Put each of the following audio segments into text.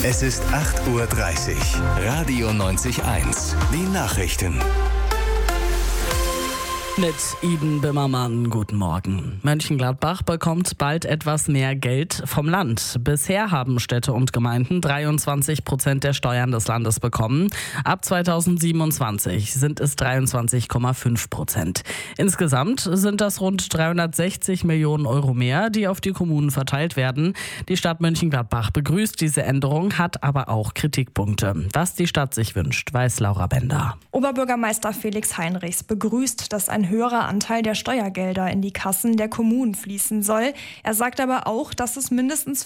Es ist 8:30 Uhr. Radio 90.1. Die Nachrichten. Mit Iden Bimmermann, guten Morgen. Mönchengladbach bekommt bald etwas mehr Geld vom Land. Bisher haben Städte und Gemeinden 23% der Steuern des Landes bekommen. Ab 2027 sind es 23,5%. Insgesamt sind das rund 360 Millionen Euro mehr, die auf die Kommunen verteilt werden. Die Stadt Mönchengladbach begrüßt diese Änderung, hat aber auch Kritikpunkte. Was die Stadt sich wünscht, weiß Laura Bender. Oberbürgermeister Felix Heinrichs begrüßt, dass ein höherer Anteil der Steuergelder in die Kassen der Kommunen fließen soll. Er sagt aber auch, dass es mindestens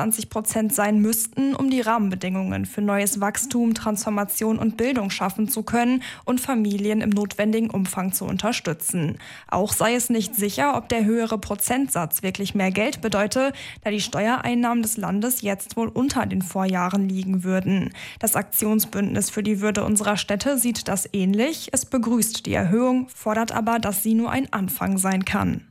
25% sein müssten, um die Rahmenbedingungen für neues Wachstum, Transformation und Bildung schaffen zu können und Familien im notwendigen Umfang zu unterstützen. Auch sei es nicht sicher, ob der höhere Prozentsatz wirklich mehr Geld bedeute, da die Steuereinnahmen des Landes jetzt wohl unter den Vorjahren liegen würden. Das Aktionsbündnis für die Würde unserer Städte sieht das ähnlich. Es begrüßt die Erhöhung, fordert aber, dass sie nur ein Anfang sein kann.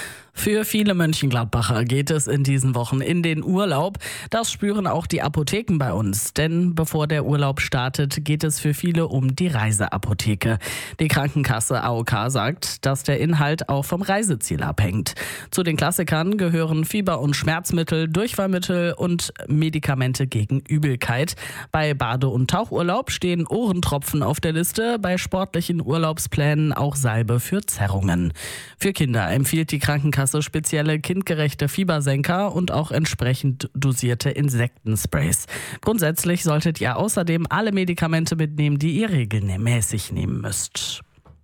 Für viele Mönchengladbacher geht es in diesen Wochen in den Urlaub. Das spüren auch die Apotheken bei uns. Denn bevor der Urlaub startet, geht es für viele um die Reiseapotheke. Die Krankenkasse AOK sagt, dass der Inhalt auch vom Reiseziel abhängt. Zu den Klassikern gehören Fieber- und Schmerzmittel, Durchfallmittel und Medikamente gegen Übelkeit. Bei Bade- und Tauchurlaub stehen Ohrentropfen auf der Liste, bei sportlichen Urlaubsplänen auch Salbe für Zerrungen. Für Kinder empfiehlt die Krankenkasse spezielle kindgerechte Fiebersenker und auch entsprechend dosierte Insektensprays. Grundsätzlich solltet ihr außerdem alle Medikamente mitnehmen, die ihr regelmäßig nehmen müsst.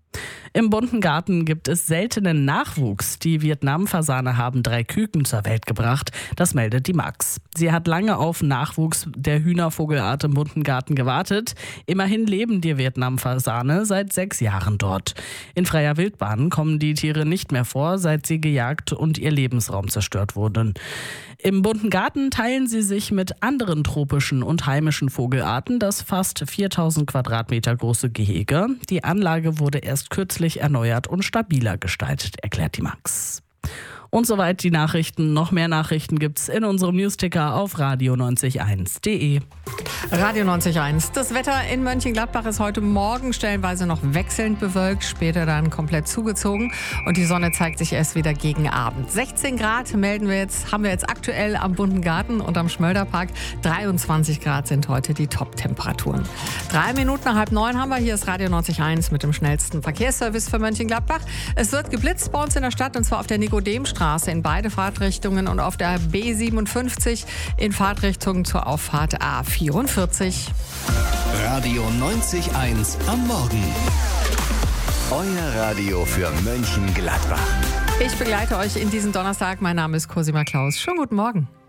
Im Bunten Garten gibt es seltenen Nachwuchs. Die Vietnam-Fasane haben 3 Küken zur Welt gebracht. Das meldet die Max. Sie hat lange auf Nachwuchs der Hühnervogelart im Bunten Garten gewartet. Immerhin leben die Vietnam-Fasane seit 6 Jahren dort. In freier Wildbahn kommen die Tiere nicht mehr vor, seit sie gejagt und ihr Lebensraum zerstört wurden. Im Bunten Garten teilen sie sich mit anderen tropischen und heimischen Vogelarten das fast 4000 Quadratmeter große Gehege. Die Anlage wurde erst kürzlich erneuert und stabiler gestaltet, erklärt die Max. Und soweit die Nachrichten. Noch mehr Nachrichten gibt's in unserem Newsticker auf radio901.de. Radio 90.1. Das Wetter in Mönchengladbach ist heute Morgen stellenweise noch wechselnd bewölkt, später dann komplett zugezogen und die Sonne zeigt sich erst wieder gegen Abend. 16 Grad haben wir jetzt aktuell am Bunten Garten und am Schmölderpark. 23 Grad sind heute die Top-Temperaturen. 3 Minuten nach 8:30 haben wir. Hier ist Radio 90.1 mit dem schnellsten Verkehrsservice für Mönchengladbach. Es wird geblitzt bei uns in der Stadt und zwar auf der Nikodemstraße in beide Fahrtrichtungen und auf der B57 in Fahrtrichtung zur Auffahrt A44. Radio 90.1 am Morgen. Euer Radio für Mönchengladbach. Ich begleite euch in diesen Donnerstag. Mein Name ist Cosima Klaus. Schönen guten Morgen.